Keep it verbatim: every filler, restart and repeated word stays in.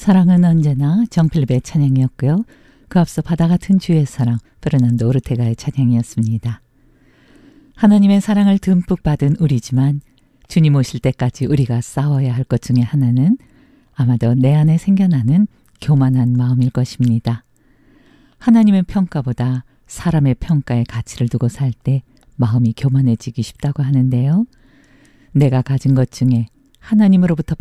사랑은 언제나 정필립의 찬양이었고요. 그 앞서 바다 같은 주의 사랑 페르난도 오르테가의 찬양이었습니다. 하나님의 사랑을 듬뿍 받은 우리지만 주님 오실 때까지 우리가 싸워야 할 것 중에 하나는 아마도 내 안에 생겨나는 교만한 마음일 것입니다. 하나님의 평가보다 사람의 평가에 가치를 두고 살 때 마음이 교만해지기 쉽다고 하는데요. 내가 가진 것 중에 하나님으로부터